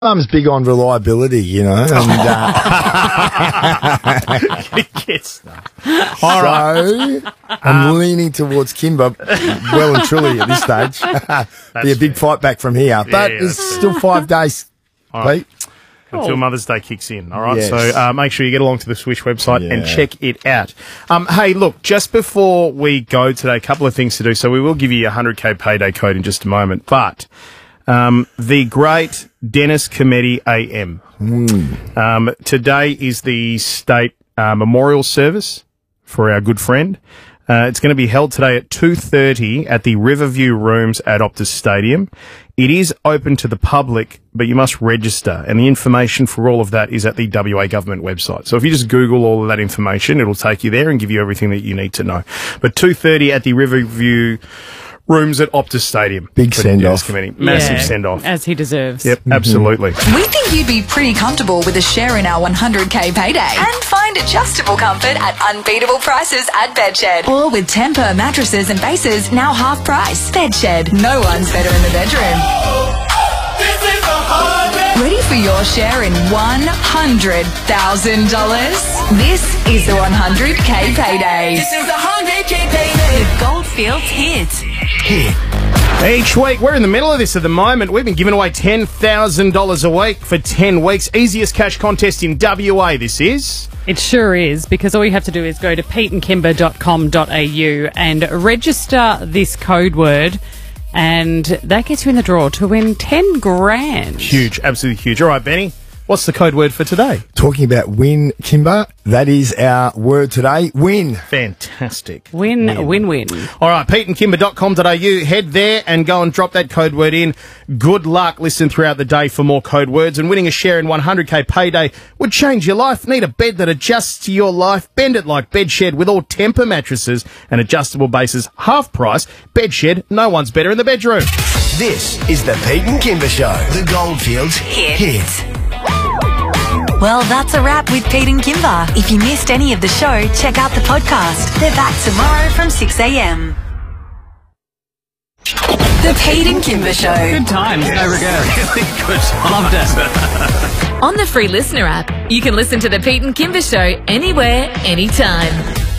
Mum's big on reliability, you know, and All right. so I'm leaning towards Kimber well and truly at this stage. Be a big fight back from here, but there's still 5 days, Pete. Until Mother's Day kicks in, all right? Yes. So make sure you get along to the Swish website and check it out. Hey, look, just before we go today, a couple of things to do. So we will give you a 100K payday code in just a moment, but the great Dennis Cometti AM. Today is the state memorial service for our good friend. It's going to be held today at 2:30 at the Riverview Rooms at Optus Stadium. It is open to the public, but you must register, and the information for all of that is at the WA government website. So if you just Google all of that information, it'll take you there and give you everything that you need to know. But 2:30 at the Riverview Rooms at Optus Stadium. Big send-off. Massive send-off. As he deserves. Yep, absolutely. We think you'd be pretty comfortable with a share in our 100K payday and find adjustable comfort at unbeatable prices at Bedshed. Or with Tempur mattresses and bases now half price. Bedshed. No one's better in the bedroom. Ready for your share in $100,000? This is the 100K payday. This is the 100K payday. The Goldfields Hit. Each week, we're in the middle of this at the moment. We've been giving away $10,000 a week for 10 weeks. Easiest cash contest in WA, this is. It sure is, because all you have to do is go to peteandkimber.com.au and register this code word, and that gets you in the draw to win 10 grand. Huge, absolutely huge. All right, Benny, what's the code word for today? Talking about win, Kimber, that is our word today, win. Fantastic. Win. All right, peteandkimber.com.au. Head there and go and drop that code word in. Good luck. Listen throughout the day for more code words. And winning a share in 100K payday would change your life. Need a bed that adjusts to your life? Bend it like Bedshed with all Tempur mattresses and adjustable bases. Half price. Bedshed. No one's better in the bedroom. This is the Pete and Kimber Show. The Goldfields Hit. Well, that's a wrap with Pete and Kimber. If you missed any of the show, check out the podcast. They're back tomorrow from 6 a.m. The Pete and Kimber Show. Good times, no regrets. Really good. Loved it. On the free listener app, you can listen to the Pete and Kimber Show anywhere, anytime.